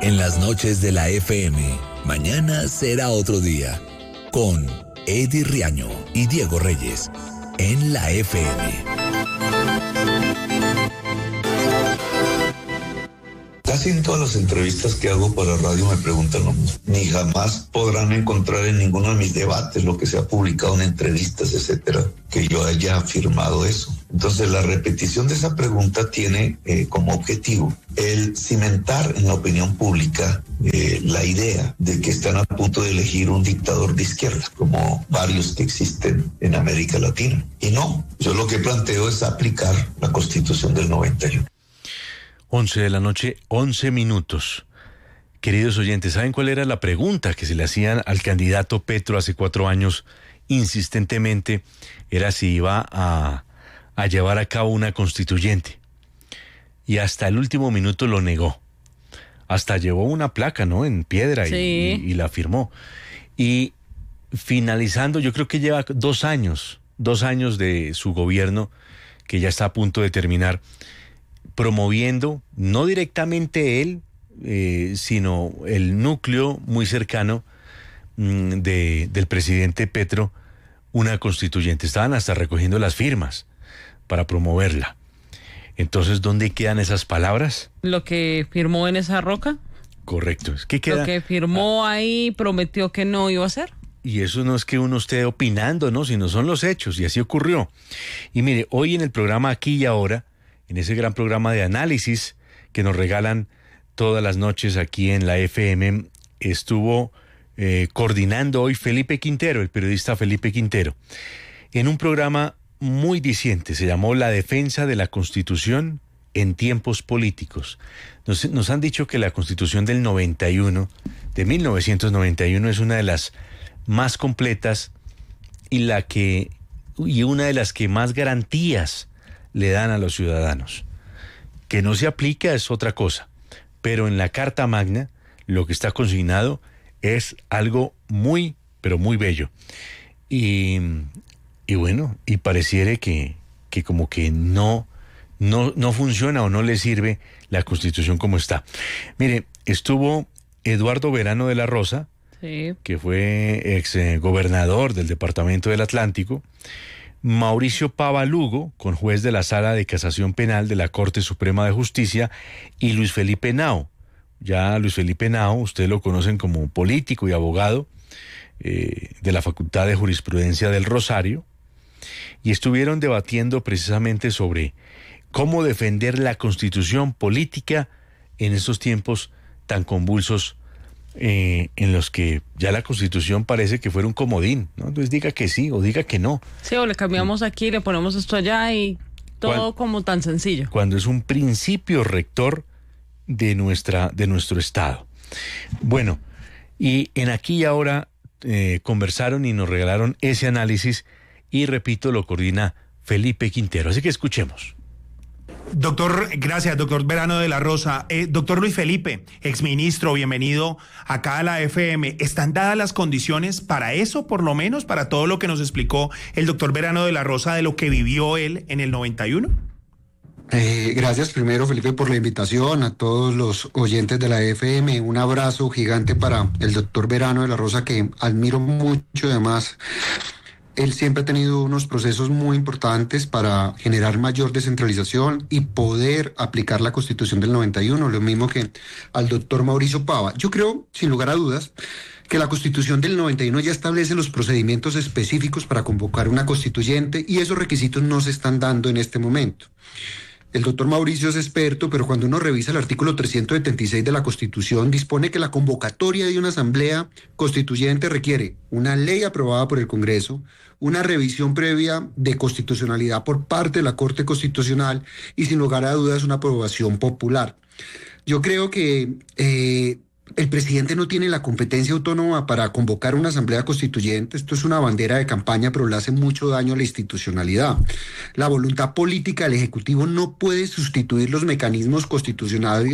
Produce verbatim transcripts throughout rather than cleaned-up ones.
en las noches de la F M. Mañana será otro día. Con Eddie Riaño y Diego Reyes en la F M. Casi en todas las entrevistas que hago para radio me preguntan lo mismo. Ni jamás podrán encontrar en ninguno de mis debates lo que se ha publicado en entrevistas, etcétera, que yo haya afirmado eso. Entonces la repetición de esa pregunta tiene eh, como objetivo el cimentar en la opinión pública eh, la idea de que están a punto de elegir un dictador de izquierda, como varios que existen en América Latina. Y no, yo lo que planteo es aplicar la Constitución del noventa y uno. once de la noche, once minutos. Queridos oyentes, ¿saben cuál era la pregunta que se le hacían al candidato Petro hace cuatro años insistentemente? Era si iba a, a llevar a cabo una constituyente. Y hasta el último minuto lo negó. Hasta llevó una placa, ¿no?, en piedra, sí. y, y, y la firmó. Y finalizando, yo creo que lleva dos años, dos años de su gobierno, que ya está a punto de terminar, promoviendo, no directamente él, eh, sino el núcleo muy cercano mmm, de, del presidente Petro, una constituyente. Estaban hasta recogiendo las firmas para promoverla. Entonces, ¿dónde quedan esas palabras? Lo que firmó en esa roca. Correcto. ¿Qué queda? Lo que firmó ah, ahí, prometió que no iba a hacer. Y eso no es que uno esté opinando, ¿no?, sino son los hechos, y así ocurrió. Y mire, hoy en el programa Aquí y Ahora, en ese gran programa de análisis que nos regalan todas las noches aquí en la F M, estuvo eh, coordinando hoy Felipe Quintero, el periodista Felipe Quintero, en un programa muy diciente, se llamó La Defensa de la Constitución en Tiempos Políticos. Nos, nos han dicho que la Constitución del noventa y uno, de mil novecientos noventa y uno, es una de las más completas y, la que, y una de las que más garantías le dan a los ciudadanos. Que no se aplica es otra cosa, pero en la Carta Magna lo que está consignado es algo muy, pero muy bello. Y, y bueno, y pareciera que, que como que no, no, no funciona o no le sirve la Constitución como está. Mire, estuvo Eduardo Verano de la Rosa, sí, que fue ex eh, gobernador del Departamento del Atlántico, Mauricio Pava Lugo, con juez de la Sala de Casación Penal de la Corte Suprema de Justicia, y Luis Felipe Henao. Ya Luis Felipe Henao, ustedes lo conocen como político y abogado eh, de la Facultad de Jurisprudencia del Rosario, y estuvieron debatiendo precisamente sobre cómo defender la Constitución política en estos tiempos tan convulsos Eh, en los que ya la Constitución parece que fuera un comodín, ¿no? Entonces diga que sí o diga que no. Sí, o le cambiamos aquí, le ponemos esto allá y todo cuando, como tan sencillo. Cuando es un principio rector de, nuestra, de nuestro Estado. Bueno, y en Aquí y Ahora eh, conversaron y nos regalaron ese análisis y, repito, lo coordina Felipe Quintero. Así que escuchemos. Doctor, gracias, doctor Verano de la Rosa. Eh, doctor Luis Felipe, exministro, bienvenido acá a la F M. ¿Están dadas las condiciones para eso, por lo menos, para todo lo que nos explicó el doctor Verano de la Rosa de lo que vivió él en el noventa y uno? Eh, gracias primero, Felipe, por la invitación, a todos los oyentes de la F M. Un abrazo gigante para el doctor Verano de la Rosa, que admiro mucho, además. Él siempre ha tenido unos procesos muy importantes para generar mayor descentralización y poder aplicar la Constitución del noventa y uno, lo mismo que al doctor Mauricio Pava. Yo creo, sin lugar a dudas, que la Constitución del noventa y uno ya establece los procedimientos específicos para convocar una constituyente y esos requisitos no se están dando en este momento. El doctor Mauricio es experto, pero cuando uno revisa el artículo trescientos setenta y seis de la Constitución, dispone que la convocatoria de una asamblea constituyente requiere una ley aprobada por el Congreso, una revisión previa de constitucionalidad por parte de la Corte Constitucional y, sin lugar a dudas, una aprobación popular. Yo creo que eh, el presidente no tiene la competencia autónoma para convocar una asamblea constituyente. Esto es una bandera de campaña, pero le hace mucho daño a la institucionalidad. La voluntad política del Ejecutivo no puede sustituir los mecanismos constitucionales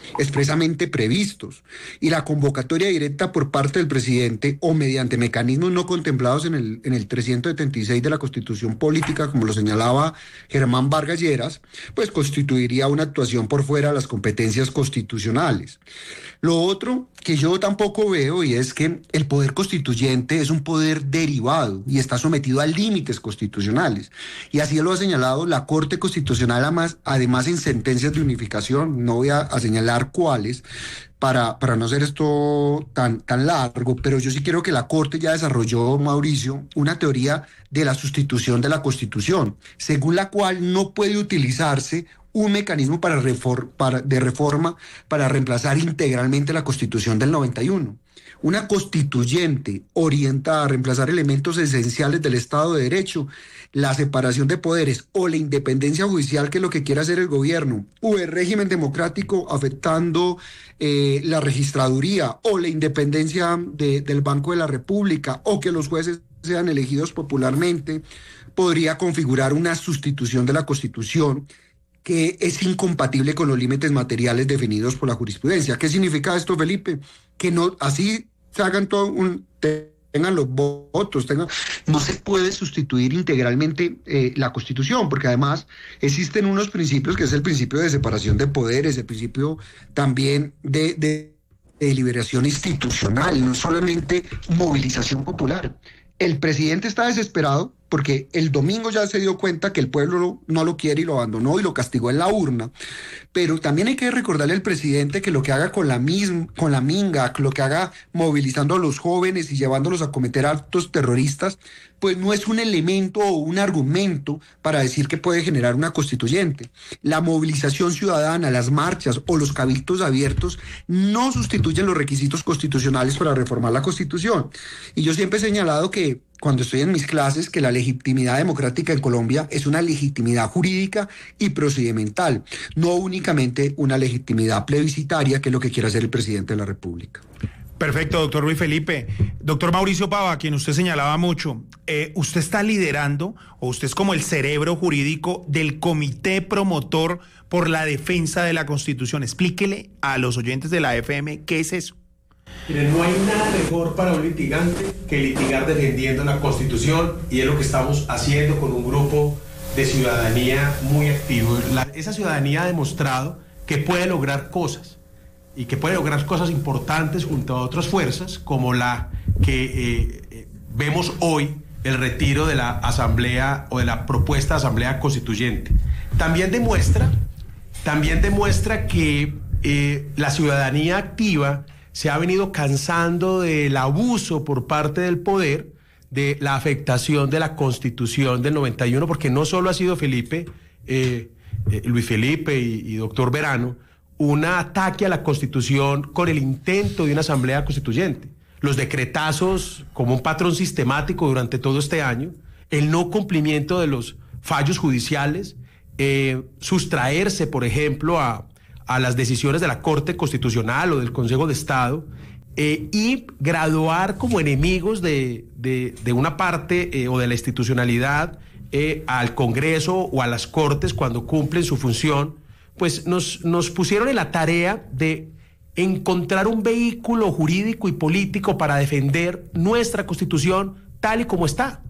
expresamente previstos, y la convocatoria directa por parte del presidente o mediante mecanismos no contemplados en el, en el trescientos setenta y seis de la Constitución Política, como lo señalaba Germán Vargas Lleras, pues constituiría una actuación por fuera de las competencias constitucionales. Lo otro que yo tampoco veo, y es que el poder constituyente es un poder derivado y está sometido a límites constitucionales. Y así lo ha señalado la Corte Constitucional, además, además en sentencias de unificación, no voy a, a señalar cuáles, para, para no hacer esto tan, tan largo, pero yo sí quiero que la Corte ya desarrolló, Mauricio, una teoría de la sustitución de la Constitución, según la cual no puede utilizarse un mecanismo para refor- para, de reforma para reemplazar integralmente la Constitución del noventa y uno. Una constituyente orientada a reemplazar elementos esenciales del Estado de Derecho, la separación de poderes o la independencia judicial, que es lo que quiere hacer el gobierno, o el régimen democrático afectando eh, la registraduría, o la independencia de, del Banco de la República, o que los jueces sean elegidos popularmente, podría configurar una sustitución de la Constitución que es incompatible con los límites materiales definidos por la jurisprudencia. ¿Qué significa esto, Felipe? Que no, así se hagan todo un, tengan los votos, tengan, no se puede sustituir integralmente eh, la Constitución, porque además existen unos principios, que es el principio de separación de poderes, el principio también de, de, de deliberación institucional, no solamente movilización popular. El presidente está desesperado porque el domingo ya se dio cuenta que el pueblo no lo quiere y lo abandonó y lo castigó en la urna. Pero también hay que recordarle al presidente que lo que haga con la, misma, con la minga, lo que haga movilizando a los jóvenes y llevándolos a cometer actos terroristas, pues no es un elemento o un argumento para decir que puede generar una constituyente. La movilización ciudadana, las marchas o los cabildos abiertos no sustituyen los requisitos constitucionales para reformar la Constitución. Y yo siempre he señalado que cuando estoy en mis clases, que la legitimidad democrática en Colombia es una legitimidad jurídica y procedimental, no únicamente una legitimidad plebiscitaria, que es lo que quiere hacer el presidente de la República. Perfecto, doctor Luis Felipe. Doctor Mauricio Pava, a quien usted señalaba mucho, eh, usted está liderando, o usted es como el cerebro jurídico del Comité Promotor por la Defensa de la Constitución. Explíquele a los oyentes de la F M qué es eso. Miren, no hay nada mejor para un litigante que litigar defendiendo la Constitución, y es lo que estamos haciendo con un grupo de ciudadanía muy activo. La, esa ciudadanía ha demostrado que puede lograr cosas, y que puede lograr cosas importantes junto a otras fuerzas, como la que eh, eh, vemos hoy, el retiro de la asamblea o de la propuesta de asamblea constituyente. También demuestra, también demuestra que eh, la ciudadanía activa se ha venido cansando del abuso por parte del poder, de la afectación de la Constitución del noventa y uno, porque no solo ha sido Felipe, eh, eh, Luis Felipe y, y doctor Verano, un ataque a la Constitución con el intento de una asamblea constituyente. Los decretazos como un patrón sistemático durante todo este año, el no cumplimiento de los fallos judiciales, eh, sustraerse, por ejemplo, a a las decisiones de la Corte Constitucional o del Consejo de Estado, eh, y graduar como enemigos de, de, de una parte eh, o de la institucionalidad eh, al Congreso o a las Cortes cuando cumplen su función, pues nos, nos pusieron en la tarea de encontrar un vehículo jurídico y político para defender nuestra Constitución tal y como está.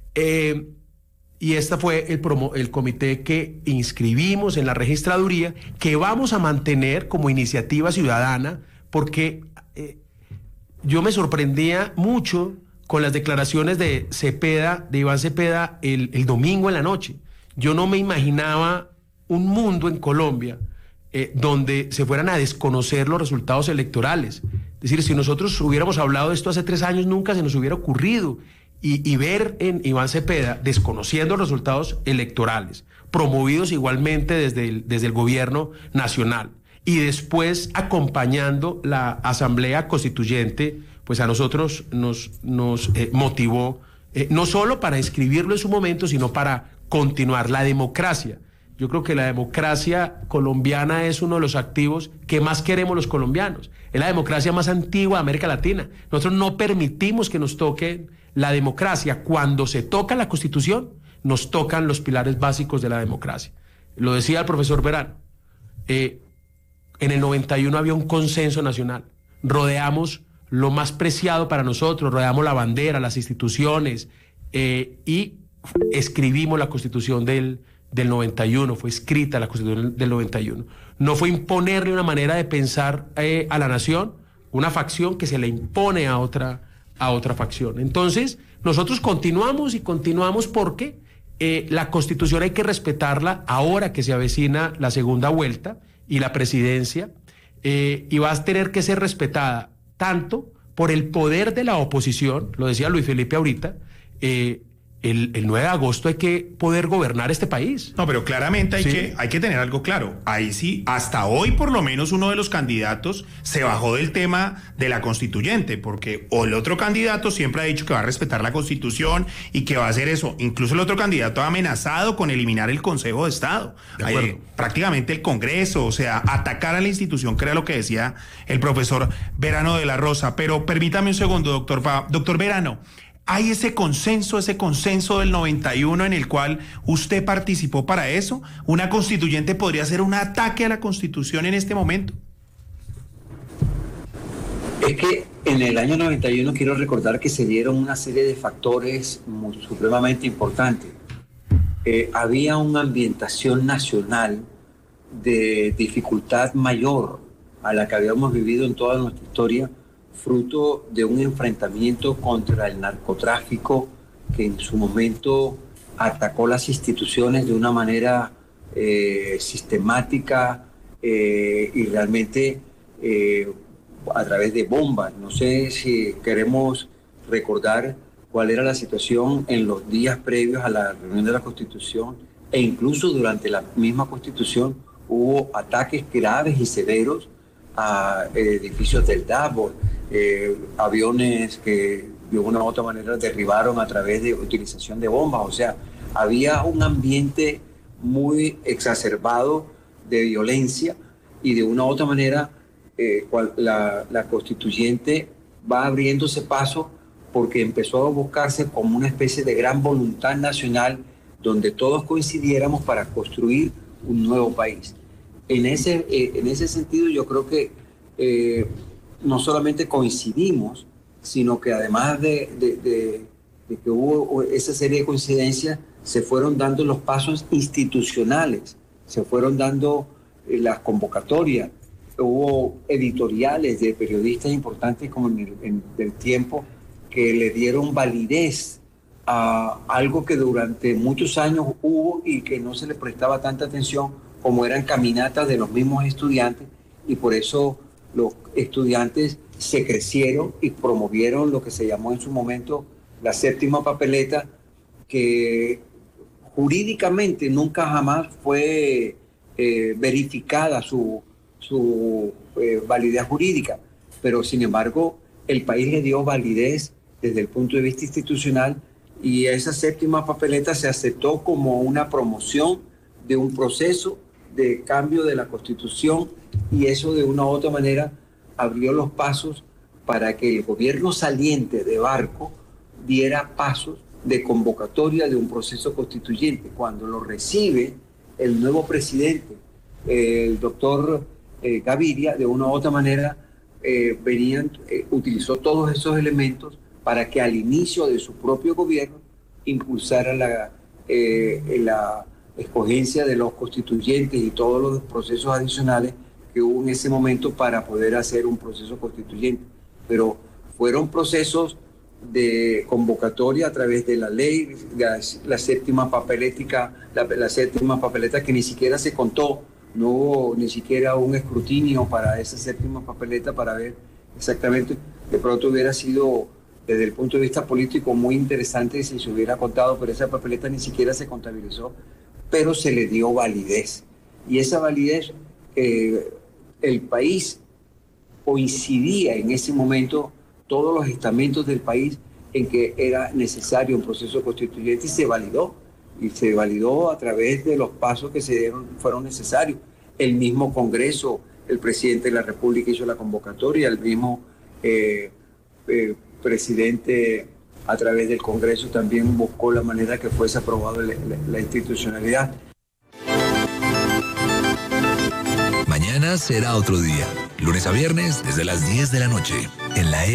Eh, Y este fue el, promo, el comité que inscribimos en la registraduría, que vamos a mantener como iniciativa ciudadana, porque eh, yo me sorprendía mucho con las declaraciones de Cepeda, de Iván Cepeda, el, el domingo en la noche. Yo no me imaginaba un mundo en Colombia eh, donde se fueran a desconocer los resultados electorales. Es decir, si nosotros hubiéramos hablado de esto hace tres años, nunca se nos hubiera ocurrido. Y, y ver en Iván Cepeda desconociendo los resultados electorales, promovidos igualmente desde el, desde el gobierno nacional, y después acompañando la Asamblea Constituyente, pues a nosotros nos, nos eh, motivó, eh, no solo para inscribirlo en su momento, sino para continuar la democracia. Yo creo que la democracia colombiana es uno de los activos que más queremos los colombianos. Es la democracia más antigua de América Latina. Nosotros no permitimos que nos toquen la democracia. Cuando se toca la Constitución, nos tocan los pilares básicos de la democracia. Lo decía el profesor Verano. Eh, En el noventa y uno había un consenso nacional. Rodeamos lo más preciado para nosotros, rodeamos la bandera, las instituciones, eh, y escribimos la Constitución del, del noventa y uno, fue escrita la Constitución del noventa y uno. No fue imponerle una manera de pensar eh, a la nación, una facción que se le impone a otra, a otra facción. Entonces, nosotros continuamos y continuamos porque eh, la Constitución hay que respetarla ahora que se avecina la segunda vuelta y la presidencia, eh, y va a tener que ser respetada tanto por el poder de la oposición, lo decía Luis Felipe ahorita, eh, El, el nueve de agosto hay que poder gobernar este país. No, pero claramente hay, ¿Sí? que, hay que tener algo claro. Ahí sí, hasta hoy por lo menos uno de los candidatos se bajó del tema de la constituyente, porque o el otro candidato siempre ha dicho que va a respetar la Constitución y que va a hacer eso. Incluso el otro candidato ha amenazado con eliminar el Consejo de Estado. De acuerdo. Eh, prácticamente el Congreso, o sea, atacar a la institución, que era lo que decía el profesor Verano de la Rosa. Pero permítame un segundo, doctor, doctor Verano. ¿Hay ese consenso, ese consenso del noventa y uno en el cual usted participó para eso? ¿Una constituyente podría ser un ataque a la Constitución en este momento? Es que en el año noventa y uno quiero recordar que se dieron una serie de factores muy, supremamente importantes. Eh, había una ambientación nacional de dificultad mayor a la que habíamos vivido en toda nuestra historia, fruto de un enfrentamiento contra el narcotráfico que en su momento atacó las instituciones de una manera eh, sistemática eh, y realmente eh, a través de bombas. No sé si queremos recordar cuál era la situación en los días previos a la reunión de la Constitución, e incluso durante la misma Constitución hubo ataques graves y severos a edificios del D A B O, eh, aviones que de una u otra manera derribaron a través de utilización de bombas. O sea, había un ambiente muy exacerbado de violencia y de una u otra manera eh, cual, la, la constituyente va abriéndose paso porque empezó a buscarse como una especie de gran voluntad nacional donde todos coincidiéramos para construir un nuevo país. En ese, eh, en ese sentido yo creo que eh, no solamente coincidimos, sino que además de, de, de, de que hubo esa serie de coincidencias, se fueron dando los pasos institucionales, se fueron dando eh, las convocatorias, hubo editoriales de periodistas importantes como en el, en el tiempo que le dieron validez a algo que durante muchos años hubo y que no se le prestaba tanta atención, como eran caminatas de los mismos estudiantes, y por eso los estudiantes se crecieron y promovieron lo que se llamó en su momento la séptima papeleta, que jurídicamente nunca jamás fue eh, verificada su, su eh, validez jurídica, pero sin embargo el país le dio validez desde el punto de vista institucional, y esa séptima papeleta se aceptó como una promoción de un proceso de cambio de la Constitución, y eso de una u otra manera abrió los pasos para que el gobierno saliente de Barco diera pasos de convocatoria de un proceso constituyente. Cuando lo recibe el nuevo presidente, eh, el doctor eh, Gaviria, de una u otra manera eh, venían, eh, utilizó todos esos elementos para que al inicio de su propio gobierno impulsara la, eh, la escogencia de los constituyentes y todos los procesos adicionales que hubo en ese momento para poder hacer un proceso constituyente. Pero fueron procesos de convocatoria a través de la ley, la, la séptima papelética, la, la séptima papeleta que ni siquiera se contó, no hubo ni siquiera un escrutinio para esa séptima papeleta para ver exactamente. De pronto hubiera sido desde el punto de vista político muy interesante si se hubiera contado, pero esa papeleta ni siquiera se contabilizó, pero se le dio validez. Y esa validez, eh, el país coincidía en ese momento, todos los estamentos del país, en que era necesario un proceso constituyente, y se validó, y se validó a través de los pasos que se dieron, fueron necesarios. El mismo Congreso, el presidente de la República hizo la convocatoria, el mismo eh, eh, presidente a través del Congreso también buscó la manera que fuese aprobada la, la, la institucionalidad. Mañana Mañana será otro día. Lunes a viernes desde las diez de la noche en la